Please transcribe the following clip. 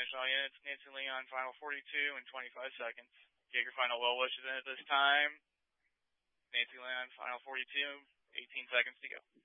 attention all units. Nancy Leon, final 42 in 25 seconds. Get your final well wishes in at this time. Nancy Leon, final 42, 18 seconds to go.